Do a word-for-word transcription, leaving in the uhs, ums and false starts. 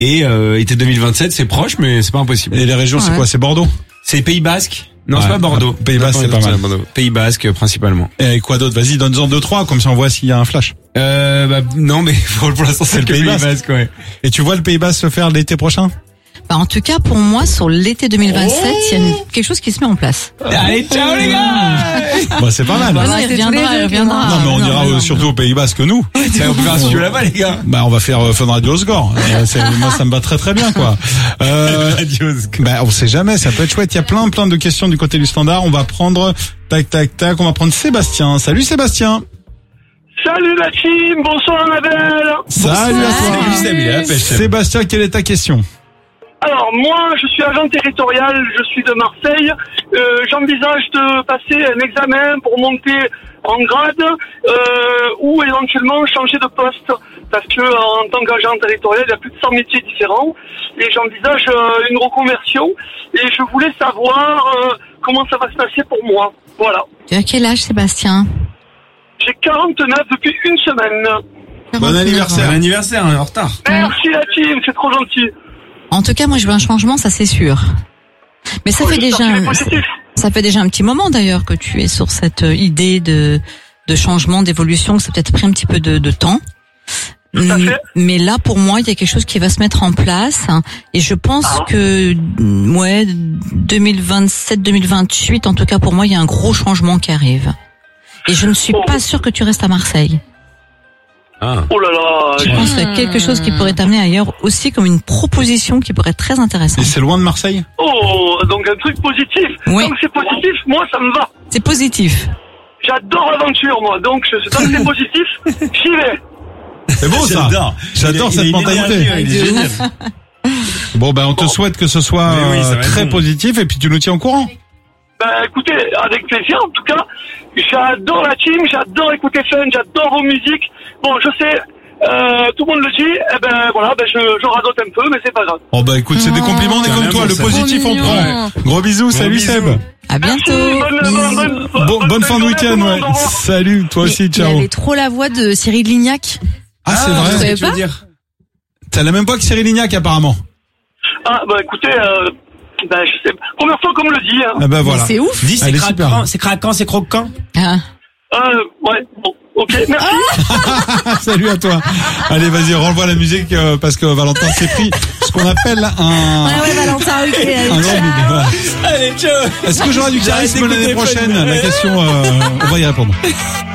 Et euh, été deux mille vingt-sept, c'est proche, mais c'est pas impossible. Et les régions, ouais. c'est quoi? C'est Bordeaux? C'est Pays Basque. Non, ouais. c'est pas Bordeaux. Pays Basque, c'est pas mal. Bordeaux. Pays Basque, principalement. Et quoi d'autre? Vas-y, donne-en deux, trois, comme ça on voit s'il y a un flash. Euh, bah, non, mais pour l'instant, c'est le Pays Basque. Basque, ouais. Et tu vois le Pays Basque se faire l'été prochain? Bah, en tout cas, pour moi, sur l'été deux mille vingt-sept, il oh y a une, quelque chose qui se met en place. Allez, ciao les gars. Bah, c'est pas mal. Bah, non, il reviendra, il reviendra. Non, mais on non, ira non, surtout non. au Pays Basque que nous. Bah, on peut faire un studio là-bas, les gars. Bah, on va faire euh, Fun Radio Score. Moi, ça me va très très bien, quoi. Euh, bah, on sait jamais, ça peut être chouette. Il y a plein plein de questions du côté du standard. On va prendre, tac, tac, tac, on va prendre Sébastien. Salut Sébastien. Salut la team, bonsoir Annabelle. Salut à toi. Sébastien, quelle est ta question? Alors moi, je suis agent territorial, je suis de Marseille. Euh, j'envisage de passer un examen pour monter en grade euh, ou éventuellement changer de poste parce que en tant qu'agent territorial, il y a plus de cent métiers différents et j'envisage euh, une reconversion et je voulais savoir euh, comment ça va se passer pour moi. Voilà. Tu as quel âge, Sébastien? J'ai quarante-neuf depuis une semaine. Bon anniversaire. Bon anniversaire, on est en retard. Merci la team, c'est trop gentil. En tout cas, moi, je veux un changement, ça c'est sûr. Mais ça oh, fait déjà, un, ça fait déjà un petit moment d'ailleurs que tu es sur cette idée de de changement, d'évolution, que ça a peut-être pris un petit peu de, de temps. Mais là, pour moi, il y a quelque chose qui va se mettre en place, et je pense ah. que, ouais, deux mille vingt-sept, deux mille vingt-huit, en tout cas pour moi, il y a un gros changement qui arrive. Et je ne suis oh. pas sûre que tu restes à Marseille. Ah. Oh là là. Je pense qu'il y a quelque chose qui pourrait t'amener ailleurs aussi, comme une proposition qui pourrait être très intéressante. Et c'est loin de Marseille? Oh, donc un truc positif. Oui. Donc c'est positif, moi ça me va. C'est positif. J'adore l'aventure moi, donc je, tant que c'est positif, j'y vais. C'est beau ça. J'adore, J'adore il, cette il mentalité. Bon ben on te souhaite que ce soit oui, très bon. positif et puis tu nous tiens au courant. Ben écoutez, avec plaisir en tout cas. J'adore la team, j'adore écouter Fun, j'adore vos musiques. Bon, je sais, euh, tout le monde le dit, eh ben voilà, ben je, je radote un peu, mais c'est pas grave. Oh bah écoute, c'est des compliments, on est comme toi, le positif on prend. Gros bisous, bon salut bisous. Seb. À bientôt. Merci, bonne, bonne, bonne, bon, bonne fin de week-end, ouais. Salut, toi aussi, ciao. Il avait trop la voix de Cyril Lignac. Ah, c'est ah, vrai. Tu veux dire T'as la même voix que Cyril Lignac apparemment. Ah bah écoutez, euh, ben je sais, première fois qu'on me le dit. Hein. Ah bah voilà. Mais c'est ouf. Dis c'est craquant, c'est craquant, c'est croquant. Ah. Euh, ouais, bon, ok, merci. Salut à toi. Allez, vas-y, renvoie la musique euh, parce que Valentin s'est pris ce qu'on appelle un... Ouais, ouais, Valentin, ok. Allez, un grand bide, voilà. Allez, ciao. Est-ce que j'aurai du charisme l'année prochaine? La question, euh, on va y répondre.